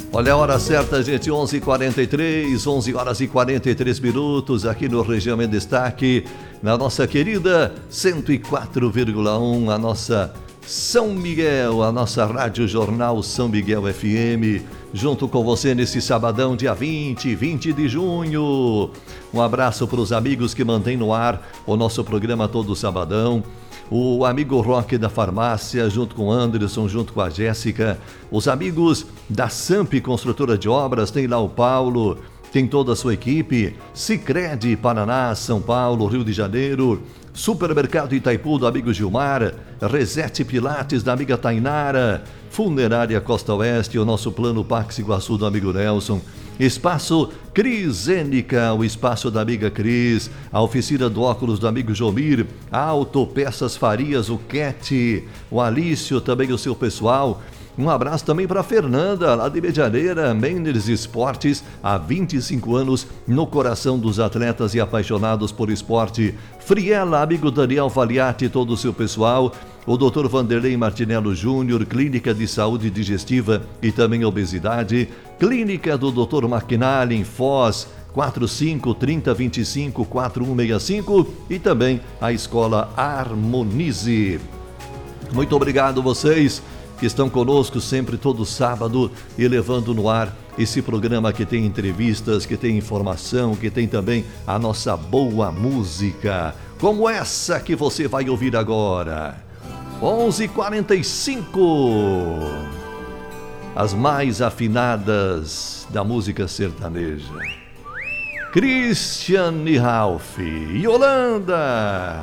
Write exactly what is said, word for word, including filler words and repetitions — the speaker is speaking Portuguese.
Olha a hora certa, gente, onze e quarenta e três, onze horas e quarenta e três minutos, aqui no Região em Destaque, na nossa querida cento e quatro vírgula um, a nossa São Miguel, a nossa Rádio Jornal São Miguel F M, junto com você nesse sabadão, dia vinte, vinte de junho. Um abraço para os amigos que mantêm no ar o nosso programa todo sabadão. O amigo Roque da farmácia, junto com o Anderson, junto com a Jéssica. Os amigos da Samp Construtora de Obras, tem lá o Paulo, tem toda a sua equipe. Sicredi, Paraná, São Paulo, Rio de Janeiro. Supermercado Itaipu, do amigo Gilmar. Reset Pilates, da amiga Tainara. Funerária Costa Oeste, o nosso plano Pax Iguaçu, do amigo Nelson. Espaço Crisênica, o espaço da amiga Cris, a oficina do óculos do amigo Jomir, a Autopeças Farias, o Cat, o Alício, também o seu pessoal. Um abraço também para a Fernanda, lá de Medianeira, Mendes Esportes, há vinte e cinco anos, no coração dos atletas e apaixonados por esporte. Friela, amigo Daniel Valiati e todo o seu pessoal. O doutor Vanderlei Martinello Júnior, Clínica de Saúde Digestiva e também Obesidade. Clínica do doutor Maquinali, em Foz, quatro cinco, trinta, vinte e cinco, quatro um seis cinco. E também a Escola Harmonize. Muito obrigado vocês que estão conosco sempre todo sábado e levando no ar esse programa que tem entrevistas, que tem informação, que tem também a nossa boa música, como essa que você vai ouvir agora. onze e quarenta e cinco, as mais afinadas da música sertaneja. Christian e Ralph, Yolanda.